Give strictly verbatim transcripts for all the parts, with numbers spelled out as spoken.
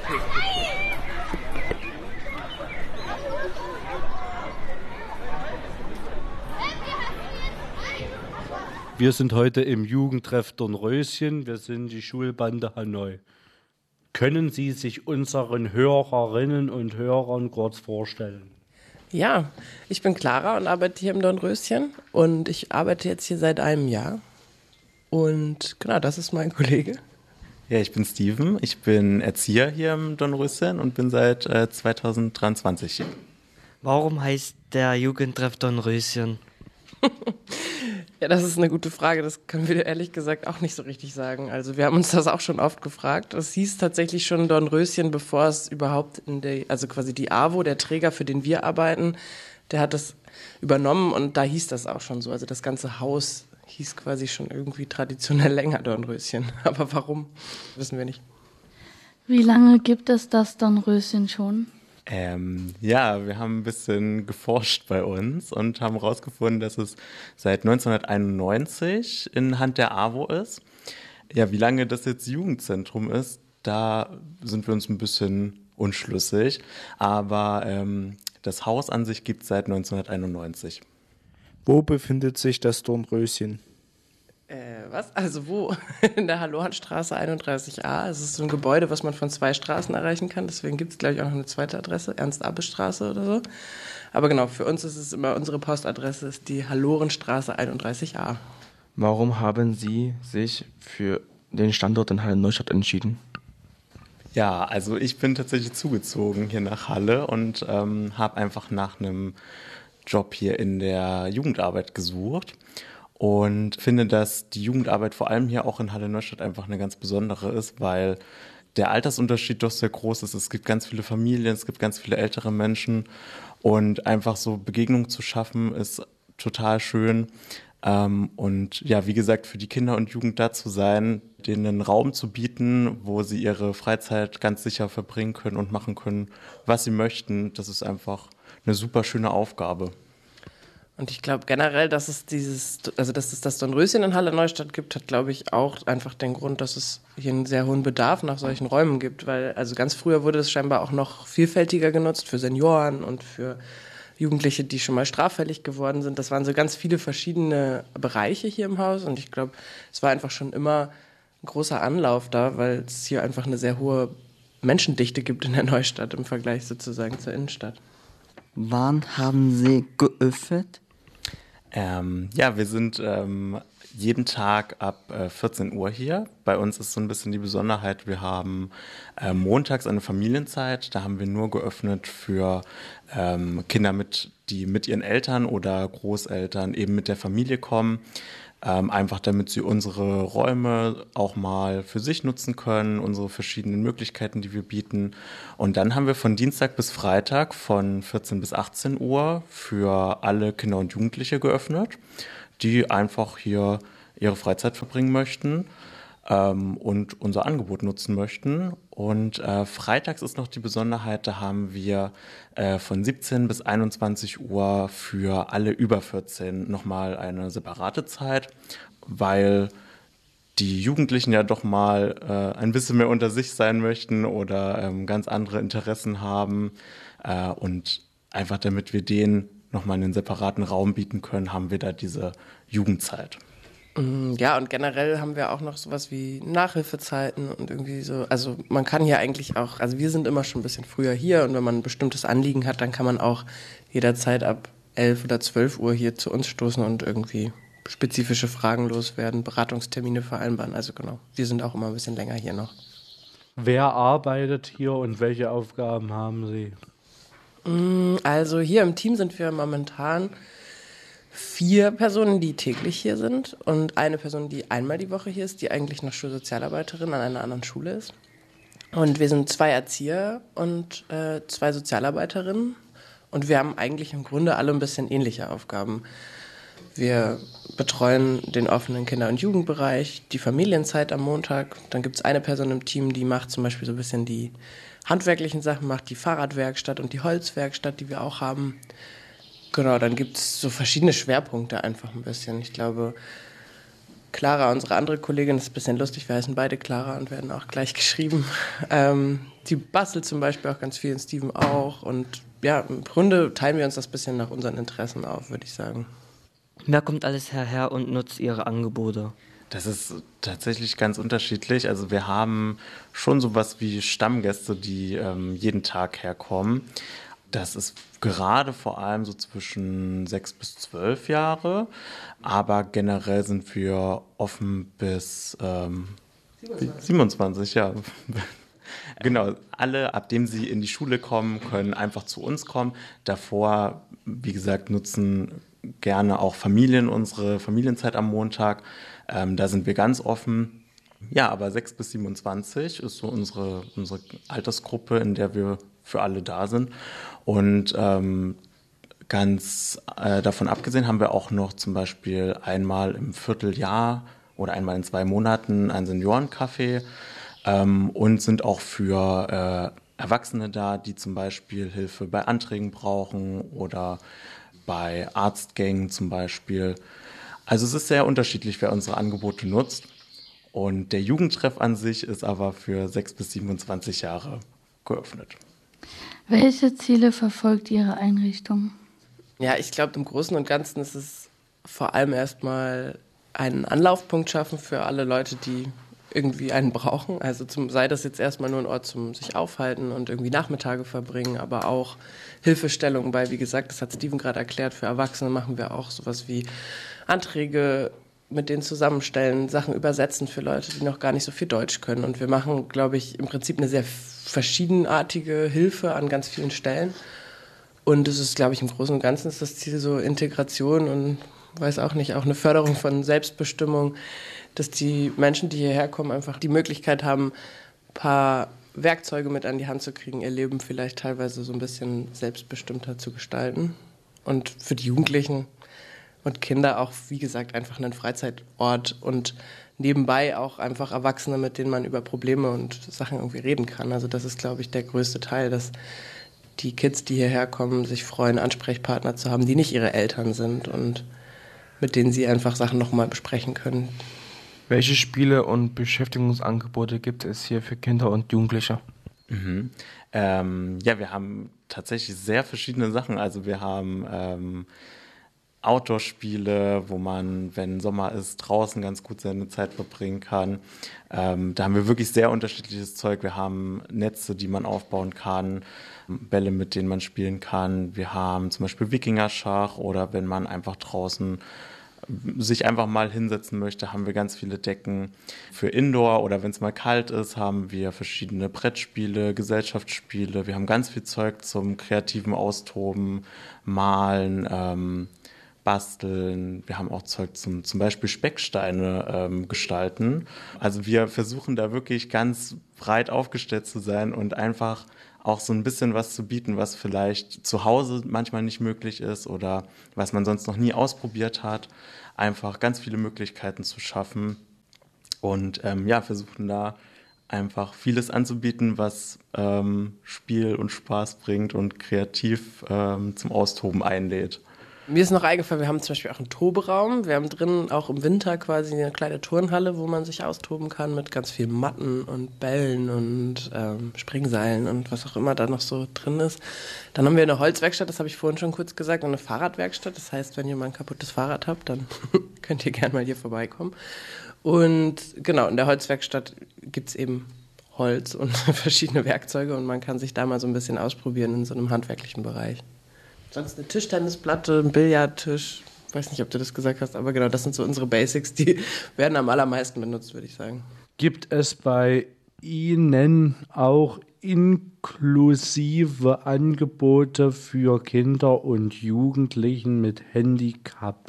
Wir sind heute im Jugendtreff Dornröschen. Wir sind die Schulbande Hanoi. Können Sie sich unseren Hörerinnen und Hörern kurz vorstellen? Ja, ich bin Clara und arbeite hier im Dornröschen. Und ich arbeite jetzt hier seit einem Jahr. Und genau, das ist mein Kollege. Ja, ich bin Steven. Ich bin Erzieher hier im Dornröschen und bin seit äh, zwanzig dreiundzwanzig hier. Warum heißt der Jugendtreff Dornröschen? Ja, das ist eine gute Frage. Das können wir ehrlich gesagt auch nicht so richtig sagen. Also wir haben uns das auch schon oft gefragt. Es hieß tatsächlich schon Dornröschen, bevor es überhaupt in der, also quasi die AWO, der Träger, für den wir arbeiten, der hat das übernommen und da hieß das auch schon so. Also das ganze Haus hieß quasi schon irgendwie traditionell länger Dornröschen. Aber warum, wissen wir nicht. Wie lange gibt es das Dornröschen schon? Ähm, ja, wir haben ein bisschen geforscht bei uns und haben herausgefunden, dass es seit neunzehnhunderteinundneunzig in Hand der AWO ist. Ja, wie lange das jetzt Jugendzentrum ist, da sind wir uns ein bisschen unschlüssig. Aber ähm, das Haus an sich gibt es seit neunzehnhunderteinundneunzig. Wo befindet sich das Dornröschen? Äh, was? Also wo? In der Hallohanstraße einunddreißig a. Es ist so ein Gebäude, was man von zwei Straßen erreichen kann. Deswegen gibt es, glaube ich, auch noch eine zweite Adresse, Ernst-Abbe-Straße oder so. Aber genau, für uns ist es immer, unsere Postadresse ist die Hallorenstraße einunddreißig a. Warum haben Sie sich für den Standort in Halle-Neustadt entschieden? Ja, also ich bin tatsächlich zugezogen hier nach Halle und ähm, habe einfach nach einem Job hier in der Jugendarbeit gesucht. Und finde, dass die Jugendarbeit vor allem hier auch in Halle-Neustadt einfach eine ganz besondere ist, weil der Altersunterschied doch sehr groß ist. Es gibt ganz viele Familien, es gibt ganz viele ältere Menschen und einfach so Begegnungen zu schaffen ist total schön. Und ja, wie gesagt, für die Kinder und Jugend da zu sein, denen einen Raum zu bieten, wo sie ihre Freizeit ganz sicher verbringen können und machen können, was sie möchten, das ist einfach eine super schöne Aufgabe. Und ich glaube generell, dass es dieses, also dass es das Dornröschen in Halle-Neustadt gibt, hat, glaube ich, auch einfach den Grund, dass es hier einen sehr hohen Bedarf nach solchen Räumen gibt, weil also ganz früher wurde es scheinbar auch noch vielfältiger genutzt für Senioren und für Jugendliche, die schon mal straffällig geworden sind. Das waren so ganz viele verschiedene Bereiche hier im Haus und ich glaube, es war einfach schon immer ein großer Anlauf da, weil es hier einfach eine sehr hohe Menschendichte gibt in der Neustadt im Vergleich sozusagen zur Innenstadt. Wann haben Sie geöffnet? Ähm, ja, wir sind ähm, jeden Tag ab äh, vierzehn Uhr hier. Bei uns ist so ein bisschen die Besonderheit, wir haben äh, montags eine Familienzeit. Da haben wir nur geöffnet für ähm, Kinder, mit, die mit ihren Eltern oder Großeltern eben mit der Familie kommen. Ähm, einfach damit sie unsere Räume auch mal für sich nutzen können, unsere verschiedenen Möglichkeiten, die wir bieten. Und dann haben wir von Dienstag bis Freitag von vierzehn bis achtzehn Uhr für alle Kinder und Jugendliche geöffnet, die einfach hier ihre Freizeit verbringen möchten ähm, und unser Angebot nutzen möchten. Und äh, freitags ist noch die Besonderheit, da haben wir äh, von siebzehn bis einundzwanzig Uhr für alle über vierzehn nochmal eine separate Zeit, weil die Jugendlichen ja doch mal äh, ein bisschen mehr unter sich sein möchten oder ähm, ganz andere Interessen haben. Äh, und einfach damit wir denen nochmal einen separaten Raum bieten können, haben wir da diese Jugendzeit. Ja, und generell haben wir auch noch sowas wie Nachhilfezeiten und irgendwie so, also man kann hier eigentlich auch, also wir sind immer schon ein bisschen früher hier und wenn man ein bestimmtes Anliegen hat, dann kann man auch jederzeit ab elf oder zwölf Uhr hier zu uns stoßen und irgendwie spezifische Fragen loswerden, Beratungstermine vereinbaren, also genau, wir sind auch immer ein bisschen länger hier noch. Wer arbeitet hier und welche Aufgaben haben Sie? Also hier im Team sind wir momentan vier Personen, die täglich hier sind und eine Person, die einmal die Woche hier ist, die eigentlich noch Schulsozialarbeiterin an einer anderen Schule ist. Und wir sind zwei Erzieher und äh, zwei Sozialarbeiterinnen und wir haben eigentlich im Grunde alle ein bisschen ähnliche Aufgaben. Wir betreuen den offenen Kinder- und Jugendbereich, die Familienzeit am Montag. Dann gibt es eine Person im Team, die macht zum Beispiel so ein bisschen die handwerklichen Sachen, macht die Fahrradwerkstatt und die Holzwerkstatt, die wir auch haben. Genau, dann gibt es so verschiedene Schwerpunkte einfach ein bisschen. Ich glaube, Clara, unsere andere Kollegin, das ist ein bisschen lustig, wir heißen beide Clara und werden auch gleich geschrieben. Ähm, die bastelt zum Beispiel auch ganz viel und Steven auch. Und ja, im Grunde teilen wir uns das ein bisschen nach unseren Interessen auf, würde ich sagen. Wer kommt alles herher und nutzt ihre Angebote? Das ist tatsächlich ganz unterschiedlich. Also wir haben schon sowas wie Stammgäste, die ähm, jeden Tag herkommen. Das ist gerade vor allem so zwischen sechs bis zwölf Jahre, aber generell sind wir offen bis ähm, siebenundzwanzig. siebenundzwanzig, ja. Genau, alle, ab dem sie in die Schule kommen, können einfach zu uns kommen. Davor, wie gesagt, nutzen gerne auch Familien unsere Familienzeit am Montag. Ähm, da sind wir ganz offen. Ja, aber sechs bis siebenundzwanzig ist so unsere, unsere Altersgruppe, in der wir für alle da sind. Und ähm, ganz äh, davon abgesehen haben wir auch noch zum Beispiel einmal im Vierteljahr oder einmal in zwei Monaten ein Seniorencafé ähm, und sind auch für äh, Erwachsene da, die zum Beispiel Hilfe bei Anträgen brauchen oder bei Arztgängen zum Beispiel. Also es ist sehr unterschiedlich, wer unsere Angebote nutzt. Und der Jugendtreff an sich ist aber für sechs bis siebenundzwanzig Jahre geöffnet. Welche Ziele verfolgt Ihre Einrichtung? Ja, ich glaube, im Großen und Ganzen ist es vor allem erstmal einen Anlaufpunkt schaffen für alle Leute, die irgendwie einen brauchen. Also zum, sei das jetzt erstmal nur ein Ort zum sich aufhalten und irgendwie Nachmittage verbringen, aber auch Hilfestellung bei, wie gesagt, das hat Steven gerade erklärt, für Erwachsene machen wir auch sowas wie Anträge mit denen zusammenstellen, Sachen übersetzen für Leute, die noch gar nicht so viel Deutsch können. Und wir machen, glaube ich, im Prinzip eine sehr verschiedenartige Hilfe an ganz vielen Stellen. Und es ist, glaube ich, im Großen und Ganzen ist das Ziel so Integration und, weiß auch nicht, auch eine Förderung von Selbstbestimmung, dass die Menschen, die hierher kommen, einfach die Möglichkeit haben, ein paar Werkzeuge mit an die Hand zu kriegen, ihr Leben vielleicht teilweise so ein bisschen selbstbestimmter zu gestalten. Und für die Jugendlichen und Kinder auch, wie gesagt, einfach einen Freizeitort und nebenbei auch einfach Erwachsene, mit denen man über Probleme und Sachen irgendwie reden kann. Also das ist, glaube ich, der größte Teil, dass die Kids, die hierher kommen, sich freuen, Ansprechpartner zu haben, die nicht ihre Eltern sind und mit denen sie einfach Sachen nochmal besprechen können. Welche Spiele und Beschäftigungsangebote gibt es hier für Kinder und Jugendliche? Mhm. Ähm, ja, wir haben tatsächlich sehr verschiedene Sachen. Also wir haben ähm, Outdoor-Spiele, wo man, wenn Sommer ist, draußen ganz gut seine Zeit verbringen kann. Ähm, da haben wir wirklich sehr unterschiedliches Zeug. Wir haben Netze, die man aufbauen kann, Bälle, mit denen man spielen kann. Wir haben zum Beispiel Wikingerschach oder wenn man einfach draußen sich einfach mal hinsetzen möchte, haben wir ganz viele Decken. Für Indoor oder wenn es mal kalt ist, haben wir verschiedene Brettspiele, Gesellschaftsspiele. Wir haben ganz viel Zeug zum kreativen Austoben, Malen, ähm, Basteln. Wir haben auch Zeug zum zum Beispiel Specksteine ähm, gestalten. Also wir versuchen da wirklich ganz breit aufgestellt zu sein und einfach auch so ein bisschen was zu bieten, was vielleicht zu Hause manchmal nicht möglich ist oder was man sonst noch nie ausprobiert hat. Einfach ganz viele Möglichkeiten zu schaffen und ähm, ja, versuchen da einfach vieles anzubieten, was ähm, Spiel und Spaß bringt und kreativ ähm, zum Austoben einlädt. Mir ist noch eingefallen, wir haben zum Beispiel auch einen Toberaum. Wir haben drinnen auch im Winter quasi eine kleine Turnhalle, wo man sich austoben kann mit ganz vielen Matten und Bällen und ähm, Springseilen und was auch immer da noch so drin ist. Dann haben wir eine Holzwerkstatt, das habe ich vorhin schon kurz gesagt, und eine Fahrradwerkstatt. Das heißt, wenn ihr mal ein kaputtes Fahrrad habt, dann könnt ihr gerne mal hier vorbeikommen. Und genau, in der Holzwerkstatt gibt es eben Holz und verschiedene Werkzeuge und man kann sich da mal so ein bisschen ausprobieren in so einem handwerklichen Bereich. Sonst eine Tischtennisplatte, ein Billardtisch. Ich weiß nicht, ob du das gesagt hast, aber genau, das sind so unsere Basics, die werden am allermeisten benutzt, würde ich sagen. Gibt es bei Ihnen auch inklusive Angebote für Kinder und Jugendlichen mit Handicap?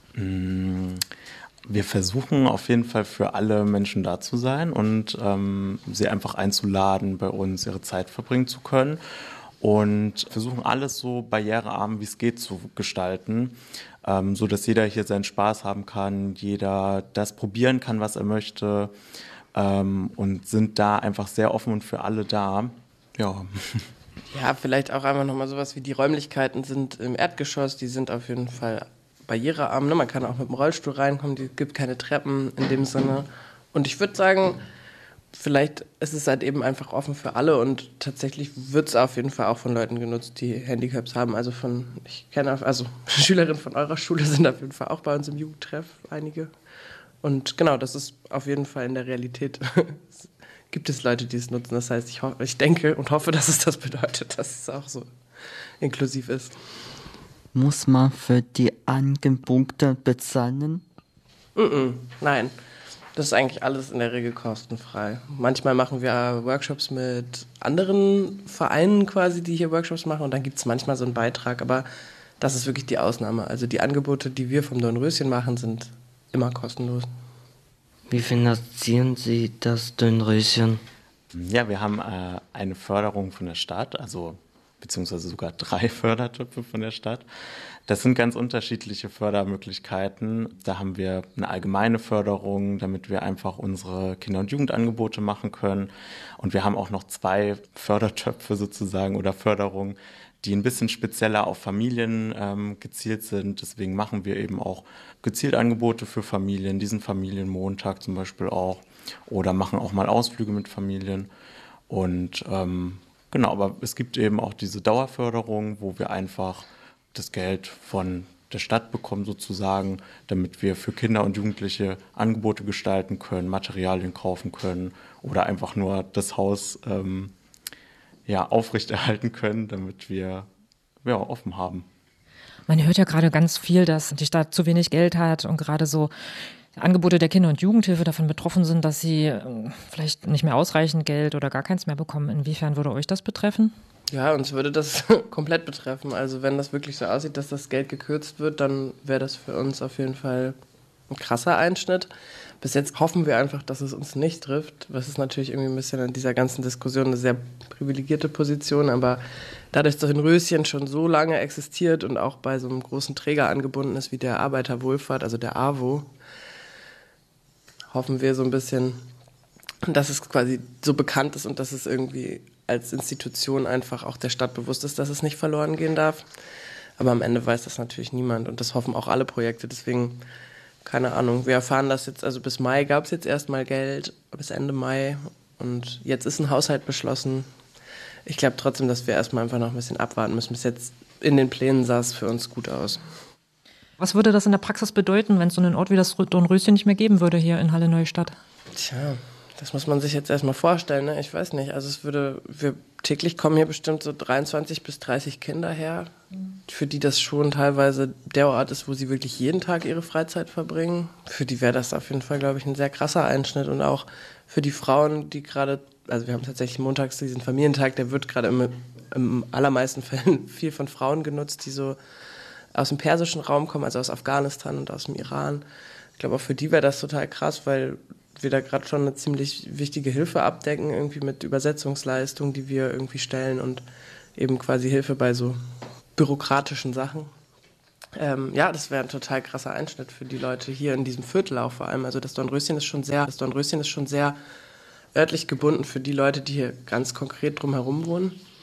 Wir versuchen auf jeden Fall für alle Menschen da zu sein und ähm, sie einfach einzuladen, bei uns ihre Zeit verbringen zu können. Und versuchen alles so barrierearm wie es geht zu gestalten, ähm, so dass jeder hier seinen Spaß haben kann, jeder das probieren kann, was er möchte ähm, und sind da einfach sehr offen und für alle da. Ja. Ja, vielleicht auch einfach nochmal sowas wie die Räumlichkeiten sind im Erdgeschoss, die sind auf jeden Fall barrierearm. Ne? Man kann auch mit dem Rollstuhl reinkommen, es gibt keine Treppen in dem Sinne. Und ich würde sagen, vielleicht ist es halt eben einfach offen für alle und tatsächlich wird es auf jeden Fall auch von Leuten genutzt, die Handicaps haben. Also von, ich kenne, also Schülerinnen von eurer Schule sind auf jeden Fall auch bei uns im Jugendtreff, einige. Und genau, das ist auf jeden Fall in der Realität. Gibt es Leute, die es nutzen. Das heißt, ich, ho- ich denke und hoffe, dass es das bedeutet, dass es auch so inklusiv ist. Muss man für die Angebote bezahlen? Mm-mm, nein, das ist eigentlich alles in der Regel kostenfrei. Manchmal machen wir Workshops mit anderen Vereinen quasi, die hier Workshops machen und dann gibt es manchmal so einen Beitrag, aber das ist wirklich die Ausnahme. Also die Angebote, die wir vom Dornröschen machen, sind immer kostenlos. Wie finanzieren Sie das Dornröschen? Ja, wir haben äh, eine Förderung von der Stadt, also beziehungsweise sogar drei Fördertöpfe von der Stadt. Das sind ganz unterschiedliche Fördermöglichkeiten. Da haben wir eine allgemeine Förderung, damit wir einfach unsere Kinder- und Jugendangebote machen können. Und wir haben auch noch zwei Fördertöpfe sozusagen oder Förderungen, die ein bisschen spezieller auf Familien ähm, gezielt sind. Deswegen machen wir eben auch gezielt Angebote für Familien, diesen Familienmontag zum Beispiel auch. Oder machen auch mal Ausflüge mit Familien. Und ähm, genau, aber es gibt eben auch diese Dauerförderung, wo wir einfach das Geld von der Stadt bekommen sozusagen, damit wir für Kinder und Jugendliche Angebote gestalten können, Materialien kaufen können oder einfach nur das Haus ähm, ja, aufrechterhalten können, damit wir ja, offen haben. Man hört ja gerade ganz viel, dass die Stadt zu wenig Geld hat und gerade so Angebote der Kinder- und Jugendhilfe davon betroffen sind, dass sie äh, vielleicht nicht mehr ausreichend Geld oder gar keins mehr bekommen. Inwiefern würde euch das betreffen? Ja, uns würde das komplett betreffen. Also wenn das wirklich so aussieht, dass das Geld gekürzt wird, dann wäre das für uns auf jeden Fall ein krasser Einschnitt. Bis jetzt hoffen wir einfach, dass es uns nicht trifft. Das ist natürlich irgendwie ein bisschen in dieser ganzen Diskussion eine sehr privilegierte Position, aber dadurch, dass Dornröschen schon so lange existiert und auch bei so einem großen Träger angebunden ist wie der Arbeiterwohlfahrt, also der A W O, hoffen wir so ein bisschen, dass es quasi so bekannt ist und dass es irgendwie als Institution einfach auch der Stadt bewusst ist, dass es nicht verloren gehen darf. Aber am Ende weiß das natürlich niemand und das hoffen auch alle Projekte. Deswegen, keine Ahnung, wir erfahren das jetzt, also bis Mai gab es jetzt erstmal Geld, bis Ende Mai und jetzt ist ein Haushalt beschlossen. Ich glaube trotzdem, dass wir erstmal einfach noch ein bisschen abwarten müssen. Bis jetzt in den Plänen sah es für uns gut aus. Was würde das in der Praxis bedeuten, wenn es so einen Ort wie das Dornröschen nicht mehr geben würde hier in Halle Neustadt? Tja, das muss man sich jetzt erstmal vorstellen, ne? Ich weiß nicht. Also es würde, wir täglich kommen hier bestimmt so dreiundzwanzig bis dreißig Kinder her, für die das schon teilweise der Ort ist, wo sie wirklich jeden Tag ihre Freizeit verbringen. Für die wäre das auf jeden Fall, glaube ich, ein sehr krasser Einschnitt und auch für die Frauen, die gerade, also wir haben tatsächlich montags diesen Familientag, der wird gerade im, im allermeisten Fällen viel von Frauen genutzt, die so aus dem persischen Raum kommen, also aus Afghanistan und aus dem Iran. Ich glaube, auch für die wäre das total krass, weil wir da gerade schon eine ziemlich wichtige Hilfe abdecken, irgendwie mit Übersetzungsleistungen, die wir irgendwie stellen und eben quasi Hilfe bei so bürokratischen Sachen. Ähm, ja, das wäre ein total krasser Einschnitt für die Leute hier in diesem Viertel auch vor allem. Also das Dornröschen ist schon sehr, das Dornröschen ist schon sehr örtlich gebunden für die Leute, die hier ganz konkret drumherum wohnen.